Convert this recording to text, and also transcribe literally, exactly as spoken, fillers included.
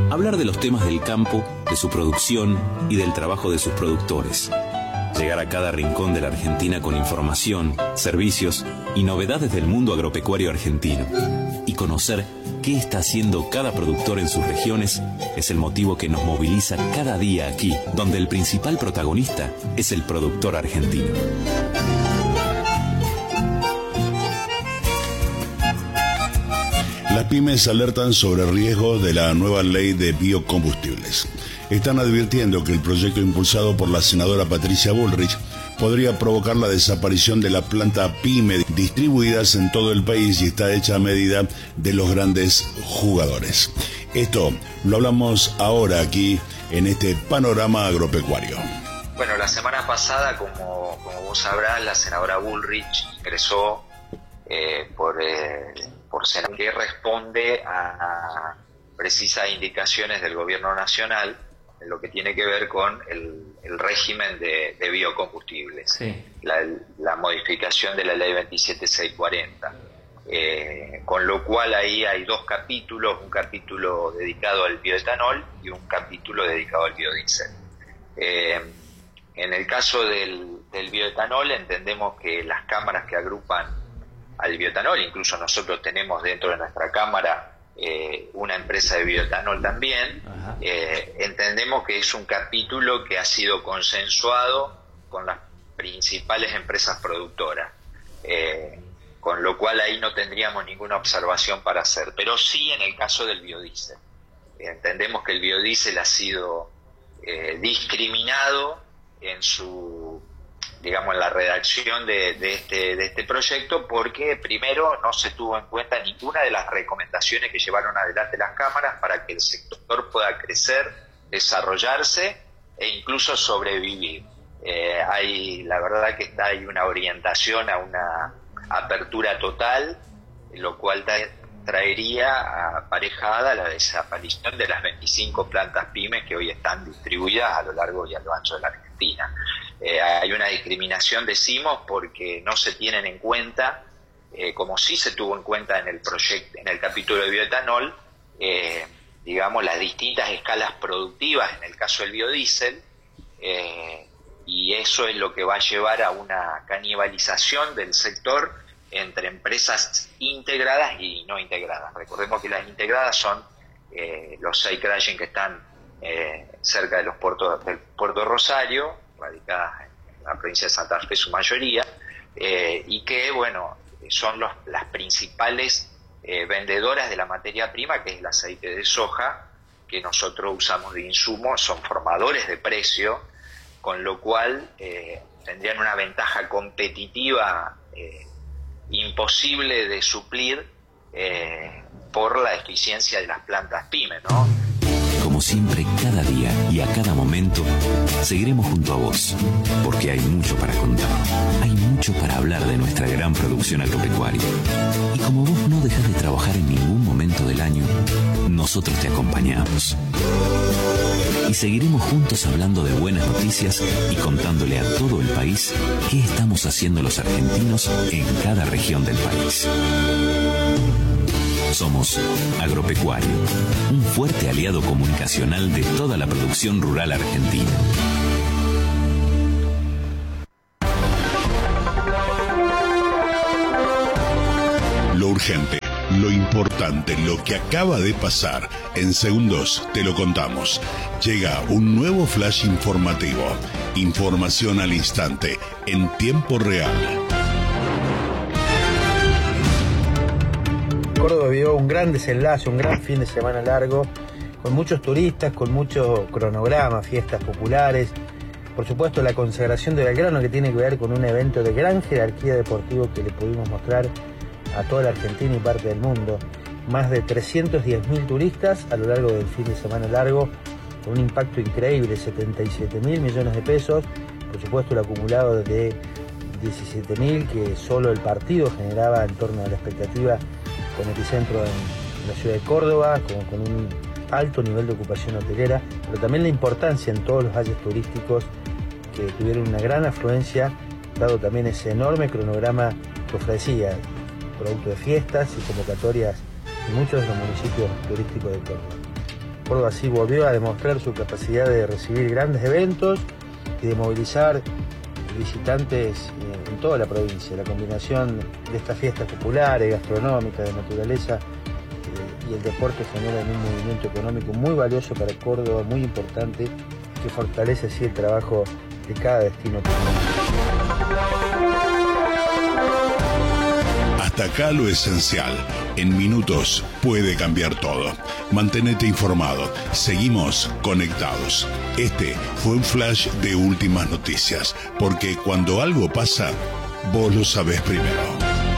Hablar de los temas del campo, de su producción y del trabajo de sus productores. Llegar a cada rincón de la Argentina con información, servicios y novedades del mundo agropecuario argentino. Y conocer qué está haciendo cada productor en sus regiones es el motivo que nos moviliza cada día aquí, donde el principal protagonista es el productor argentino. Las pymes alertan sobre riesgos de la nueva ley de biocombustibles. Están advirtiendo que el proyecto impulsado por la senadora Patricia Bullrich podría provocar la desaparición de la planta pyme distribuidas en todo el país y está hecha a medida de los grandes jugadores. Esto lo hablamos ahora aquí en este panorama agropecuario. Bueno, la semana pasada, como, como vos sabrás, la senadora Bullrich ingresó eh, por, eh, por Senado, que responde a, a precisas indicaciones del gobierno nacional en lo que tiene que ver con el, el régimen de, de biocombustibles, sí. la, la modificación de la ley veintisiete mil seiscientos cuarenta. Eh, con lo cual ahí hay dos capítulos, un capítulo dedicado al bioetanol y un capítulo dedicado al biodiesel. Eh, en el caso del, del bioetanol entendemos que las cámaras que agrupan al bioetanol, incluso nosotros tenemos dentro de nuestra cámara eh, una empresa de bioetanol también, eh, entendemos que es un capítulo que ha sido consensuado con las principales empresas productoras. Eh, con lo cual ahí no tendríamos ninguna observación para hacer, pero sí en el caso del biodiesel. Entendemos que el biodiesel ha sido eh, discriminado en su, digamos, en la redacción de, de, este, de este proyecto, porque primero no se tuvo en cuenta ninguna de las recomendaciones que llevaron adelante las cámaras para que el sector pueda crecer, desarrollarse e incluso sobrevivir. Eh, hay, la verdad que está, hay una orientación a una apertura total, lo cual traería aparejada la desaparición de las veinticinco plantas pymes que hoy están distribuidas a lo largo y a lo ancho de la Argentina. Eh, hay una discriminación, decimos, porque no se tienen en cuenta, eh, como sí se tuvo en cuenta en el proyecto, en el capítulo de bioetanol, eh, digamos, las distintas escalas productivas en el caso del biodiesel, eh, y eso es lo que va a llevar a una canibalización del sector entre empresas integradas y no integradas. Recordemos que las integradas son eh, los seis crushing que están eh, cerca de los puertos del puerto de Rosario, radicadas en la provincia de Santa Fe, su mayoría, eh, y que, bueno, son los, las principales eh, vendedoras de la materia prima, que es el aceite de soja, que nosotros usamos de insumo, son formadores de precio, con lo cual eh, tendrían una ventaja competitiva eh, imposible de suplir eh, por la eficiencia de las plantas pyme, ¿no? Como siempre, cada día y a cada momento, seguiremos junto a vos, porque hay mucho para contar, hay mucho para hablar de nuestra gran producción agropecuaria. Y como vos no dejás de trabajar en ningún momento del año, nosotros te acompañamos. Y seguiremos juntos hablando de buenas noticias y contándole a todo el país qué estamos haciendo los argentinos en cada región del país. Somos Agropecuario, un fuerte aliado comunicacional de toda la producción rural argentina. Lo urgente, lo importante, lo que acaba de pasar, en segundos te lo contamos. Llega un nuevo flash informativo. Información al instante, en tiempo real. Córdoba vivió un gran desenlace, un gran fin de semana largo, con muchos turistas, con mucho cronograma, fiestas populares. Por supuesto, la consagración de Belgrano, que tiene que ver con un evento de gran jerarquía deportivo que le pudimos mostrar a toda la Argentina y parte del mundo. Más de trescientos diez mil turistas a lo largo del fin de semana largo, con un impacto increíble, setenta y siete mil millones de pesos. Por supuesto, el acumulado de diecisiete mil que solo el partido generaba en torno a la expectativa, con epicentro en la ciudad de Córdoba, con, con un alto nivel de ocupación hotelera, pero también la importancia en todos los valles turísticos que tuvieron una gran afluencia, dado también ese enorme cronograma que ofrecía, producto de fiestas y convocatorias en muchos de los municipios turísticos de Córdoba. Córdoba así volvió a demostrar su capacidad de recibir grandes eventos y de movilizar visitantes en toda la provincia. La combinación de estas fiestas populares, gastronómicas, de naturaleza eh, y el deporte generan un movimiento económico muy valioso para Córdoba, muy importante, que fortalece así el trabajo de cada destino turístico. Hasta acá lo esencial. En minutos puede cambiar todo. Mantenete informado. Seguimos conectados. Este fue un flash de últimas noticias, porque cuando algo pasa, vos lo sabés primero.